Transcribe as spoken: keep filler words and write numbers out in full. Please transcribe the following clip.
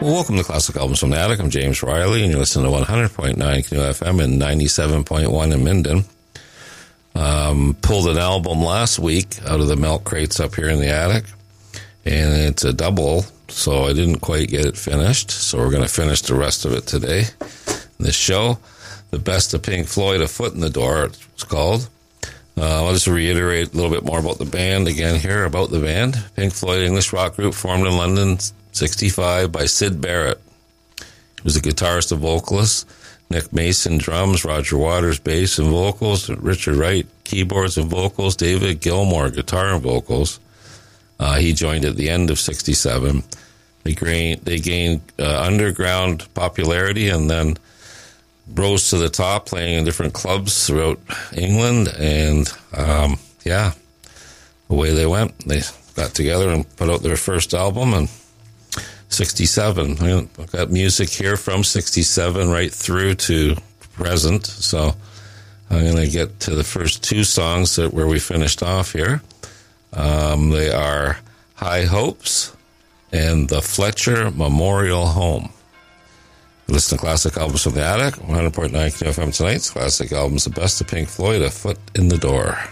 Well, welcome to Classic Albums from the Attic. I'm James Riley, and you're listening to one hundred point nine Canoe F M and ninety-seven point one in Minden. Um, pulled an album last week out of the milk crates up here in the attic, and it's a double, so I didn't quite get it finished, so we're going to finish the rest of it today. This show, The Best of Pink Floyd, A Foot in the Door, it's called. Uh, I'll just reiterate a little bit more about the band again here, about the band. Pink Floyd, English rock group formed in London, sixty-five, by Syd Barrett. He was a guitarist and vocalist. Nick Mason, drums. Roger Waters, bass and vocals. Richard Wright, keyboards and vocals. David Gilmour, guitar and vocals. Uh, he joined at the end of sixty-seven. They gained, they gained uh, underground popularity and then rose to the top, playing in different clubs throughout England. And, um, yeah, away they went. They got together and put out their first album, and sixty-seven. I've got music here from sixty-seven right through to present. So I'm going to get to the first two songs that where we finished off here. Um, they are High Hopes and the Fletcher Memorial Home. Listen to Classic Albums from the Attic, one hundred point nine K F M tonight's Classic Albums, The Best of Pink Floyd, A Foot in the Door.